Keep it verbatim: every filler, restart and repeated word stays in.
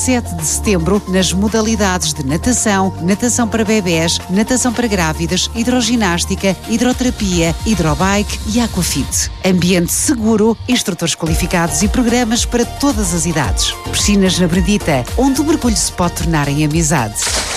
sete de setembro nas modalidades de natação, natação para bebés, natação para grávidas, hidroginástica, hidroterapia, hidrobike e aquafit. Ambiente seguro, instrutores qualificados e programas para todas as idades. Piscinas na Benedita, onde o mergulho se pode tornar em amizade.